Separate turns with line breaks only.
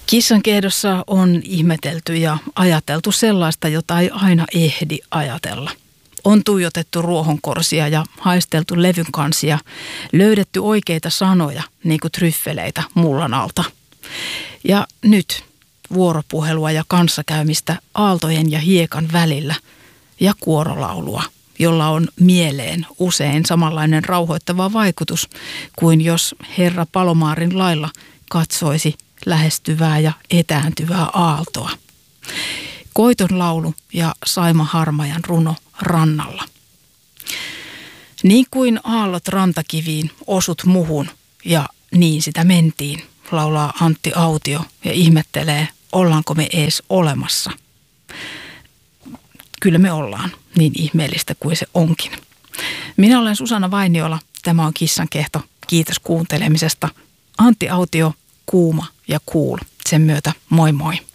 Kissankehdossa on ihmetelty ja ajateltu sellaista, jota ei aina ehdi ajatella. On tuijotettu ruohonkorsia ja haisteltu levyn kansia, löydetty oikeita sanoja, niin kuin tryffeleitä mullan alta. Ja nyt vuoropuhelua ja kanssakäymistä aaltojen ja hiekan välillä ja kuorolaulua, jolla on mieleen usein samanlainen rauhoittava vaikutus kuin jos Herra Palomaarin lailla katsoisi lähestyvää ja etääntyvää aaltoa. Koiton laulu ja Saima Harmajan runo rannalla. Niin kuin aallot rantakiviin osut muhun ja niin sitä mentiin, laulaa Antti Autio ja ihmettelee, ollaanko me ees olemassa. Kyllä me ollaan, niin ihmeellistä kuin se onkin. Minä olen Susanna Vainiola, tämä on Kissankehto. Kiitos kuuntelemisesta. Antti Autio, kuuma ja cool. Sen myötä moi moi.